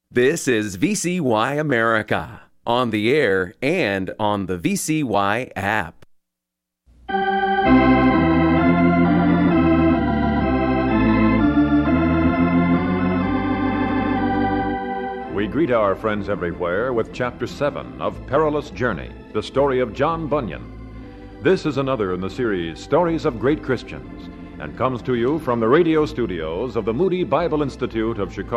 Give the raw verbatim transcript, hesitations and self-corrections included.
This is V C Y America, on the air and on the V C Y app. We greet our friends everywhere with Chapter seven of Perilous Journey, the story of John Bunyan. This is another in the series Stories of Great Christians, and comes to you from the radio studios of the Moody Bible Institute of Chicago.